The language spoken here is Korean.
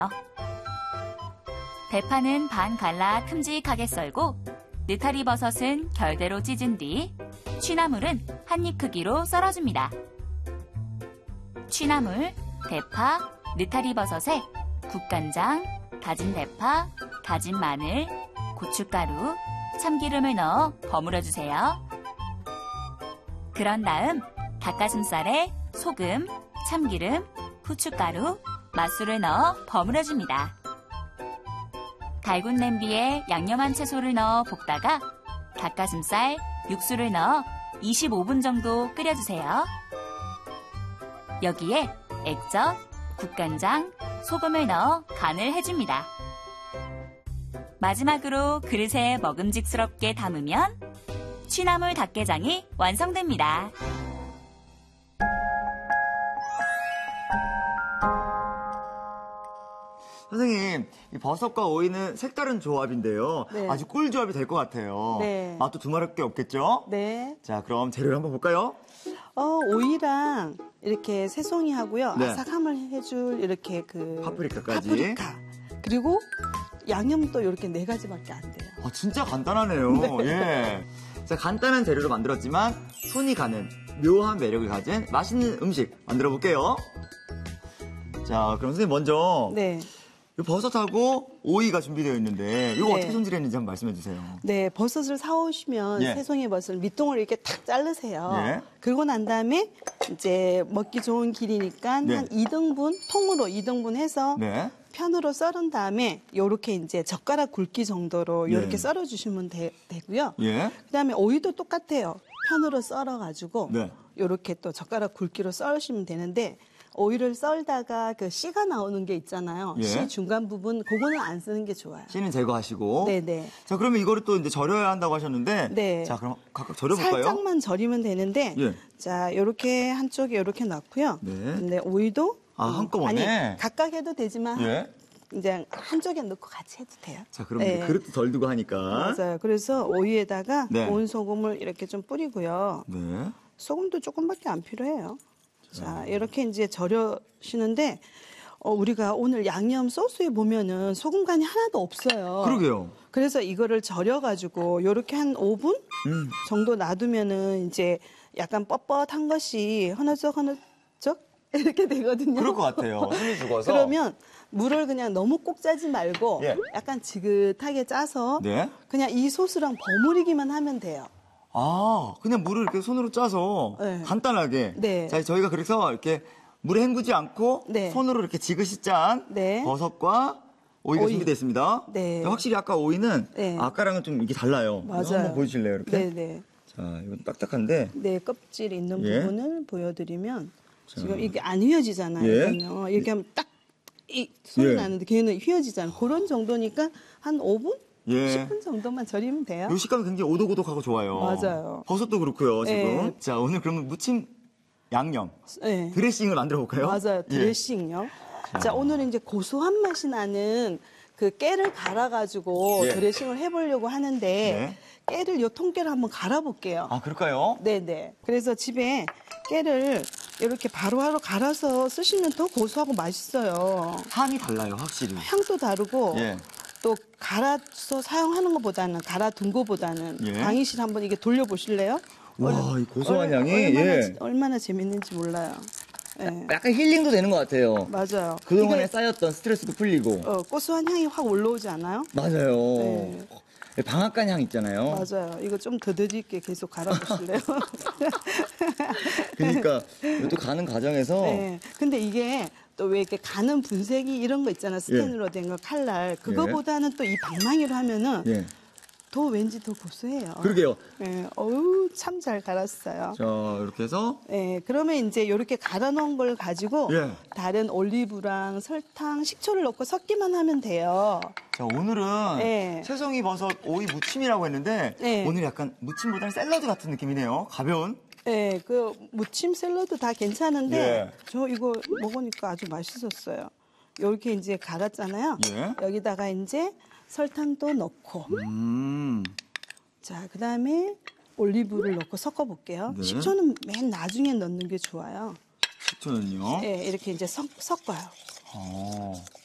대파는 반 갈라 큼직하게 썰고 느타리 버섯은 결대로 찢은 뒤 취나물은 한 입 크기로 썰어줍니다. 취나물, 대파, 느타리 버섯에 국간장, 다진 대파, 다진 마늘, 고춧가루, 참기름을 넣어 버무려주세요. 그런 다음 닭가슴살에 소금, 참기름, 후춧가루, 맛술을 넣어 버무려줍니다. 달군 냄비에 양념한 채소를 넣어 볶다가 닭가슴살, 육수를 넣어 25분 정도 끓여주세요. 여기에 액젓, 국간장, 소금을 넣어 간을 해줍니다. 마지막으로 그릇에 먹음직스럽게 담으면 취나물 닭게장이 완성됩니다. 선생님, 이 버섯과 오이는 색다른 조합인데요. 네. 아주 꿀 조합이 될 것 같아요. 네. 맛도 두말할 게 없겠죠? 네. 자, 그럼 재료를 한번 볼까요? 오이랑 이렇게 새송이 하고요. 네. 아삭함을 해줄 이렇게 파프리카까지. 파프리카. 그리고 양념도 이렇게 4가지밖에 안 돼요. 진짜 간단하네요. 예. 자, 간단한 재료로 만들었지만 손이 가는 묘한 매력을 가진 맛있는 음식 만들어 볼게요. 자, 그럼 선생님 먼저 네. 이 버섯하고 오이가 준비되어 있는데 이거 네. 어떻게 손질했는지 한번 말씀해 주세요. 네, 버섯을 사오시면 예. 새송이 버섯을 밑동을 이렇게 탁 자르세요. 예. 그러고 난 다음에 이제 먹기 좋은 길이니까 네. 한 2등분, 통으로 2등분 해서 네. 편으로 썰은 다음에 요렇게 이제 젓가락 굵기 정도로 예. 요렇게 썰어주시면 되고요. 예. 그다음에 오이도 똑같아요. 편으로 썰어가지고 네. 요렇게 또 젓가락 굵기로 썰으시면 되는데 오이를 썰다가 그 씨가 나오는 게 있잖아요. 예. 씨 중간 부분 그거는 안 쓰는 게 좋아요. 씨는 제거하시고. 네네. 자, 그러면 이거를 또 이제 절여야 한다고 하셨는데. 네. 자, 그럼 각각 절여볼까요? 살짝만 절이면 되는데 예. 자 요렇게 한쪽에 요렇게 넣고요. 네. 근데 오이도 한꺼번에. 아니 각각 해도 되지만 예. 이제 한쪽에 넣고 같이 해도 돼요. 자, 그럼 네. 이제 그릇도 덜 두고 하니까. 맞아요. 그래서 오이에다가 네. 온 소금을 이렇게 좀 뿌리고요. 네. 소금도 조금밖에 안 필요해요. 자, 이렇게 이제 절여시는데 우리가 오늘 양념 소스에 보면은 소금 간이 하나도 없어요. 그러게요. 그래서 이거를 절여가지고 이렇게 한 5분 정도 놔두면은 이제 약간 뻣뻣한 것이 흐느적 이렇게 되거든요. 그럴 것 같아요. 숨이 죽어서. 그러면 물을 그냥 너무 꼭 짜지 말고 예. 약간 지긋하게 짜서 네. 그냥 이 소스랑 버무리기만 하면 돼요. 그냥 물을 이렇게 손으로 짜서 네. 간단하게. 네. 자, 저희가 그래서 이렇게 물에 헹구지 않고 네. 손으로 이렇게 지그시 짠 네. 버섯과 오이가 오이. 준비되어 있습니다. 네. 확실히 아까 오이는 네. 아까랑은 좀 이게 달라요. 맞아요. 한번 보여주실래요, 이렇게? 네네. 자, 이건 딱딱한데. 네, 껍질 있는 예. 부분을 보여드리면 지금 이게 안 휘어지잖아요. 예. 이거는요. 이렇게 하면 딱 이 소리 예. 나는데 걔는 휘어지잖아요. 그런 정도니까 한 5분? 예. 10분 정도만 절이면 돼요. 요 식감이 굉장히 오독오독하고 좋아요. 맞아요. 버섯도 그렇고요, 지금. 네. 자, 오늘 그러면 무침 양념, 네. 드레싱을 만들어 볼까요? 맞아요. 예. 드레싱요. 자, 오늘은 이제 고소한 맛이 나는 그 깨를 갈아가지고 예. 드레싱을 해보려고 하는데 네. 깨를 요 통깨를 한번 갈아볼게요. 그럴까요? 네네. 그래서 집에 깨를 이렇게 바로바로 갈아서 쓰시면 더 고소하고 맛있어요. 향이 달라요, 확실히. 향도 다르고 예. 또 갈아서 사용하는 것보다는 갈아둔 것보다는 예. 강의실 한번 이게 돌려보실래요? 와, 이 고소한 향이. 얼마나 재밌는지 몰라요. 예. 약간 힐링도 되는 것 같아요. 맞아요. 그동안에 이게, 쌓였던 스트레스도 풀리고. 고소한 향이 확 올라오지 않아요? 맞아요. 네. 방앗간 향 있잖아요. 맞아요. 이거 좀 더 드릴게 계속 갈아보실래요? 그러니까 또 가는 과정에서 네. 근데 이게 또 왜 이렇게 가는 분쇄기 이런 거 있잖아. 스텐으로 된 거, 칼날. 그거보다는 또 이 방망이로 하면은 예. 더 왠지 더 고소해요. 그러게요. 네. 어우, 참 잘 갈았어요. 자, 이렇게 해서 네, 그러면 이제 이렇게 갈아 놓은 걸 가지고 예. 다른 올리브랑 설탕, 식초를 넣고 섞기만 하면 돼요. 자, 오늘은 네. 새송이 버섯 오이 무침이라고 했는데 네. 오늘 약간 무침보다는 샐러드 같은 느낌이네요. 가벼운. 네, 그 무침 샐러드 다 괜찮은데 예. 저 이거 먹으니까 아주 맛있었어요. 이렇게 이제 갈았잖아요. 예. 여기다가 이제 설탕도 넣고 자, 그다음에 올리브를 넣고 섞어 볼게요. 네. 식초는 맨 나중에 넣는 게 좋아요. 식초는요? 네, 이렇게 이제 섞어요.